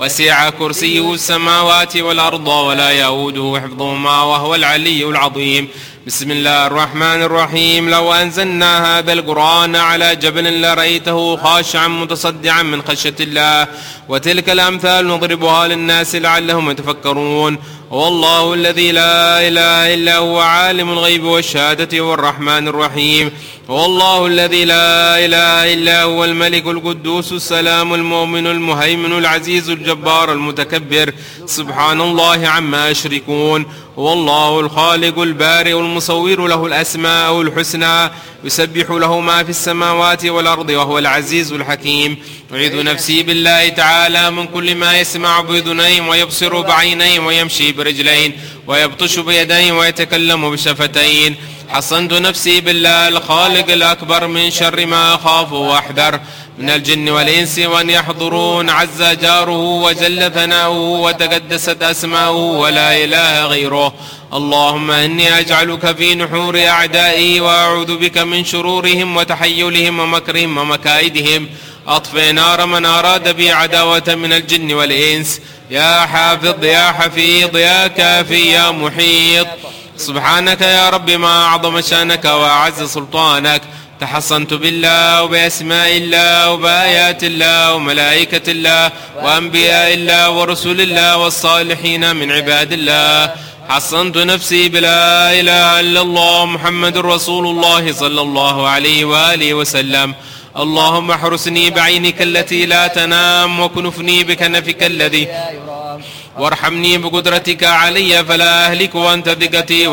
وسع كرسيه السماوات والأرض ولا يؤوده حفظهما وهو العلي العظيم. بسم الله الرحمن الرحيم. لو أنزلنا هذا القرآن على جبل لرأيته خاشعا متصدعا من خشية الله. وتلك الأمثال نضربها للناس لعلهم يتفكرون. والله الذي لا إله إلا هو عالم الغيب والشهادة هو الرحمن الرحيم. والله الذي لا إله إلا هو الملك القدوس السلام المؤمن المهيمن العزيز الجبار المتكبر سبحان الله عما يشركون. والله الخالق البارئ المصور له الأسماء الحسنى يسبح له ما في السماوات والأرض وهو العزيز الحكيم. أعيذ نفسي بالله تعالى من كل ما يسمع بأذنين ويبصر بعينين ويمشي برجلين ويبطش بيدين ويتكلم بشفتين. حصنت نفسي بالله الخالق الأكبر من شر ما أخاف وأحذر من الجن والإنس وأن يحضرون. عز جاره وجل ثناؤه وتقدست أسماؤه ولا إله غيره. اللهم إني أجعلك في نحور أعدائي وأعوذ بك من شرورهم وتحيلهم ومكرهم ومكائدهم. أطفئ نار من أراد بي عداوة من الجن والإنس. يا حافظ يا حفيظ يا كافي يا محيط. سبحانك يا رب ما أعظم شأنك وأعز سلطانك. تحصنت بالله وبأسماء الله وبآيات الله وملائكة الله وأنبياء الله ورسول الله والصالحين من عباد الله. حصنت نفسي بلا إله إلا الله محمد رسول الله صلى الله عليه وآله وسلم. اللهم احرسني بعينك التي لا تنام وكنفني بكنفك الذي وارحمني بقدرتك علي فلا أهلك وأنت ثقتي